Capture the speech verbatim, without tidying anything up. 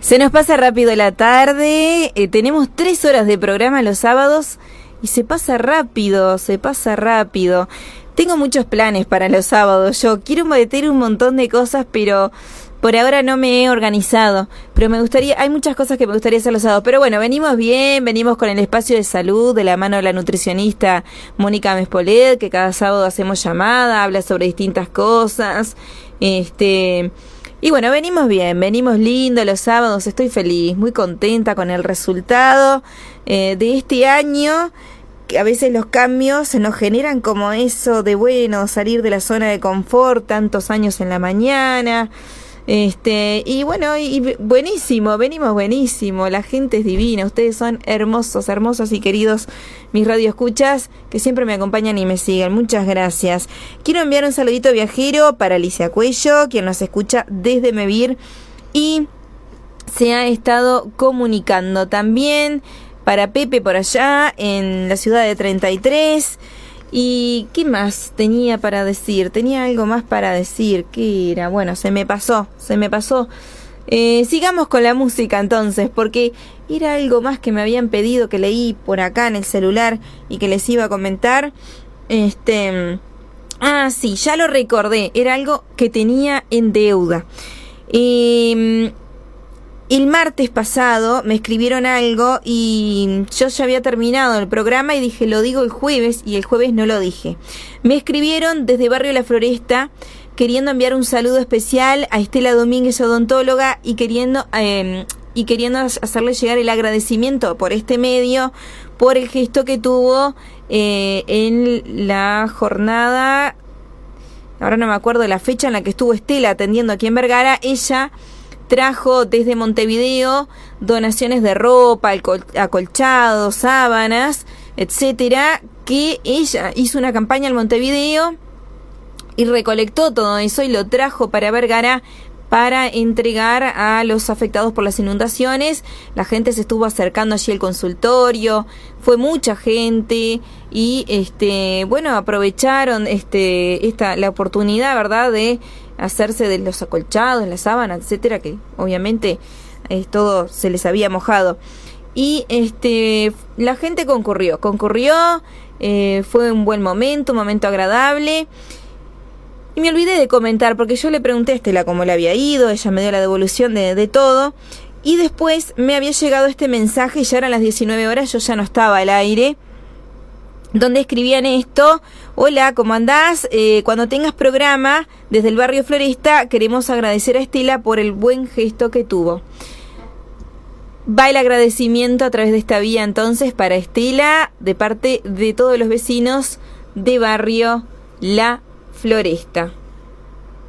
Se nos pasa rápido la tarde, eh, tenemos tres horas de programa los sábados y se pasa rápido, se pasa rápido. Tengo muchos planes para los sábados, yo quiero meter un montón de cosas, pero por ahora no me he organizado. Pero me gustaría, hay muchas cosas que me gustaría hacer los sábados. Pero bueno, venimos bien, venimos con el espacio de salud de la mano de la nutricionista Mónica Mespolet, que cada sábado hacemos llamada, habla sobre distintas cosas. Este... Y bueno, venimos bien, venimos lindo los sábados, estoy feliz, muy contenta con el resultado eh, de este año, que a veces los cambios se nos generan como eso de, bueno, salir de la zona de confort, tantos años en la mañana, este y bueno, y, y buenísimo, venimos buenísimo, la gente es divina, ustedes son hermosos, hermosos y queridos, mis radioescuchas, que siempre me acompañan y me siguen, muchas gracias. Quiero enviar un saludito viajero para Alicia Cuello, quien nos escucha desde Mevir y se ha estado comunicando también para Pepe por allá en la ciudad de treinta y tres. ¿Y qué más tenía para decir? Tenía algo más para decir. ¿Qué era? Bueno, se me pasó, se me pasó. Eh, sigamos con la música entonces, porque era algo más que me habían pedido, que leí por acá en el celular y que les iba a comentar. Este, ah, sí, ya lo recordé. Era algo que tenía en deuda. Eh, El martes pasado me escribieron algo y yo ya había terminado el programa y dije, lo digo el jueves, y el jueves no lo dije. Me escribieron desde Barrio La Floresta queriendo enviar un saludo especial a Estela Domínguez, odontóloga, y queriendo eh, y queriendo hacerle llegar el agradecimiento por este medio, por el gesto que tuvo eh, en la jornada, ahora no me acuerdo de la fecha en la que estuvo Estela atendiendo aquí en Vergara. Ella trajo desde Montevideo donaciones de ropa, acolchados, sábanas, etcétera, que ella hizo una campaña en Montevideo y recolectó todo eso y lo trajo para Vergara para entregar a los afectados por las inundaciones. La gente se estuvo acercando allí al consultorio, fue mucha gente y este bueno, aprovecharon este esta la oportunidad, ¿verdad?, de hacerse de los acolchados, las sábanas, etcétera, que obviamente eh, todo se les había mojado. Y este la gente concurrió, concurrió, eh, fue un buen momento, un momento agradable. Y me olvidé de comentar, porque yo le pregunté a Estela cómo le había ido, ella me dio la devolución de, de todo, y después me había llegado este mensaje, y ya eran las diecinueve horas, yo ya no estaba al aire, donde escribían esto: hola, ¿cómo andás? Eh, cuando tengas programa desde el Barrio Floresta, queremos agradecer a Estela por el buen gesto que tuvo. Va el agradecimiento a través de esta vía entonces para Estela, de parte de todos los vecinos de Barrio La Floresta.